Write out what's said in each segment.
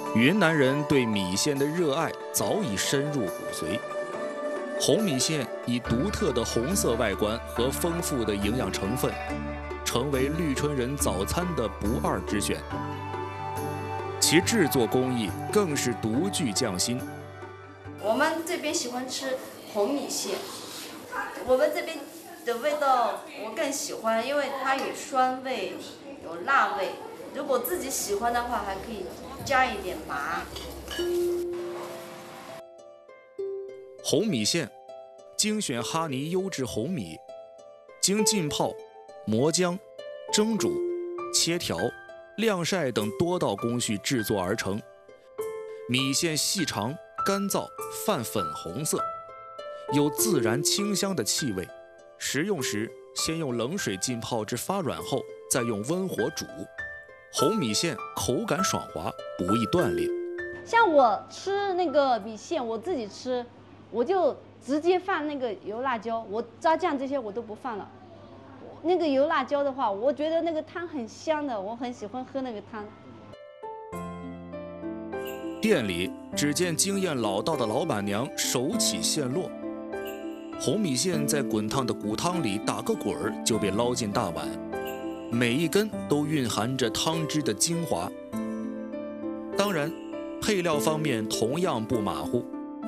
云南人对米线的热爱早已深入骨髓。红米线以独特的红色外观和丰富的营养成分，成为绿春人早餐的不二之选。其制作工艺更是独具匠心。 我们这边喜欢吃红米线，我们这边的味道我更喜欢，因为它有酸味，有辣味。如果自己喜欢的话，还可以加一点麻。 红米线，精选哈尼优质红米，经浸泡、磨浆、蒸煮、切条、晾晒等多道工序制作而成。米线细长、干燥、泛粉红色，有自然清香的气味。食用时，先用冷水浸泡至发软后，再用温火煮。红米线口感爽滑，不易断裂。 像我吃那个米线，我自己吃，我就直接放那个油辣椒，我炸酱这些我都不放了。那个油辣椒的话，我觉得那个汤很香的，我很喜欢喝那个汤。 店里只见经验老道的老板娘手起线落，红米线在滚烫的骨汤里打个滚儿就被捞进大碗，每一根都蕴含着汤汁的精华。当然，配料方面同样不马虎。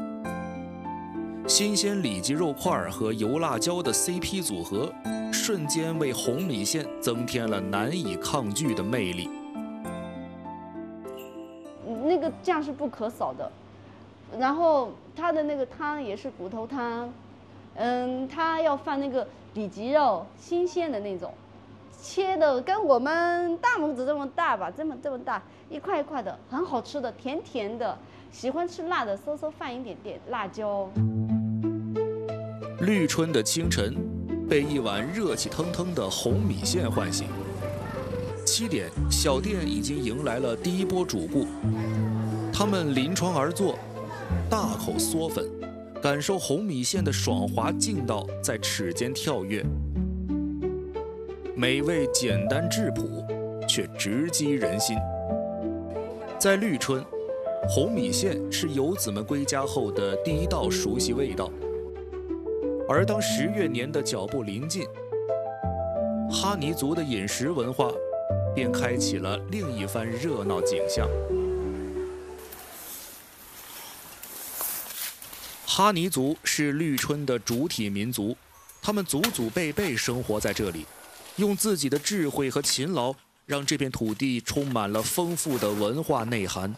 新鲜里脊肉块和油辣椒的 CP 组合，瞬间为红米线增添了难以抗拒的魅力。 那个酱是不可少的，然后它的那个汤也是骨头汤，它要放那个里脊肉，新鲜的那种，切的跟我们大拇指这么大吧，这么大，一块一块的，很好吃的，甜甜的。喜欢吃辣的，稍放一点点辣椒。 绿春的清晨，被一碗热气腾腾的红米线唤醒。7点，小店已经迎来了第一波主顾，他们临窗而坐，大口嗦粉，感受红米线的爽滑劲道在齿间跳跃。美味简单质朴，却直击人心。在绿春，红米线是游子们归家后的第一道熟悉味道。而当10月年的脚步临近，哈尼族的饮食文化便开启了另一番热闹景象。哈尼族是绿春的主体民族，他们祖祖辈辈生活在这里，用自己的智慧和勤劳，让这片土地充满了丰富的文化内涵。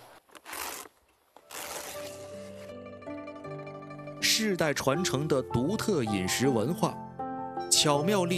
世代传承的独特饮食文化，巧妙利